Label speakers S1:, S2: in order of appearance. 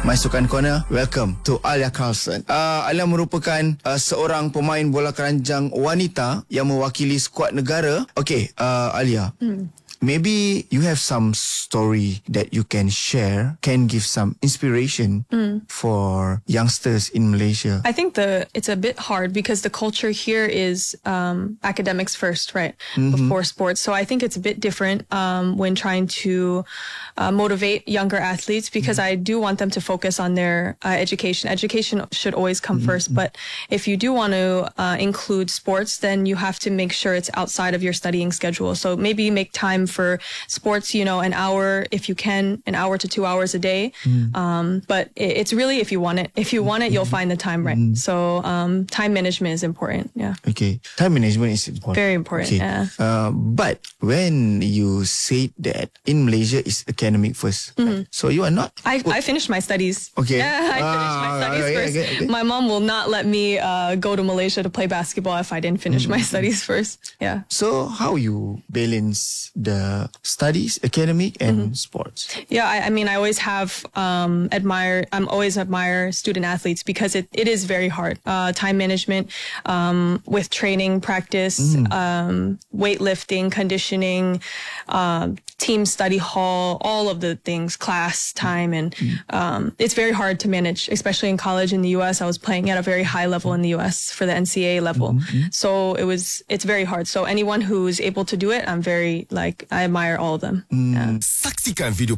S1: My Sukan Corner. Welcome to Alia Carlson. Alia merupakan seorang pemain bola keranjang wanita yang mewakili skuad negara. Okay, Alia. Maybe you have some story that you can share, can give some inspiration for youngsters in Malaysia.
S2: I think it's a bit hard because the culture here is academics first, right? Before sports. So I think it's a bit different when trying to motivate younger athletes, because I do want them to focus on their education. Education should always come first. But if you do want to include sports, then you have to make sure it's outside of your studying schedule. So maybe make time for sports, an hour, if you can, an hour to 2 hours a day. But it's really if you want it. If you want it, you'll find the time, right? So time management is important. Yeah.
S1: Okay. Time management is important.
S2: Very important.
S1: Okay.
S2: Yeah.
S1: But when you said that in Malaysia is academic first, right? So you are not.
S2: I finished my studies.
S1: Okay.
S2: Yeah, I finished my studies first.
S1: Okay.
S2: My mom will not let me go to Malaysia to play basketball if I didn't finish my studies first. Yeah.
S1: So how you balance the studies, academic and sports?
S2: Yeah, I mean, I always have always admire student athletes because it is very hard. Time management with training, practice, weightlifting, conditioning, team study hall, all of the things, class time, and it's very hard to manage, especially in college in the US. I was playing at a very high level in the US for the NCAA level. So it's very hard. So anyone who's able to do it, I admire all of them. Yeah.
S3: Saksikan video